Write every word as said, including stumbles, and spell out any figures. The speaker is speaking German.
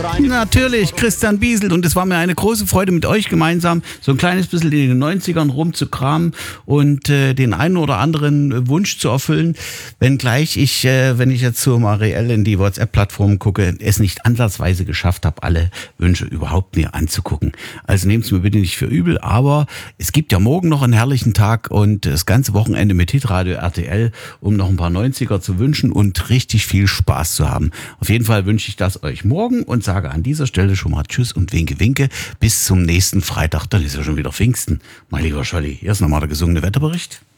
Natürlich, Christian Biesel. Und es war mir eine große Freude, mit euch gemeinsam so ein kleines bisschen in den neunzigern rumzukramen und äh, den einen oder anderen Wunsch zu erfüllen. Wenngleich ich, äh, wenn ich jetzt so mal reell in die WhatsApp-Plattform gucke, es nicht ansatzweise geschafft habe, alle Wünsche überhaupt mir anzugucken. Also nehmt es mir bitte nicht für übel, aber es gibt ja morgen noch einen herrlichen Tag und das ganze Wochenende mit Hitradio R T L, um noch ein paar neunziger zu wünschen und richtig viel Spaß zu haben. Auf jeden Fall wünsche ich das euch morgen und sage an dieser Stelle schon mal Tschüss und Winke, Winke. Bis zum nächsten Freitag, dann ist ja schon wieder Pfingsten. Mein lieber Scholli, hier ist nochmal der gesungene Wetterbericht.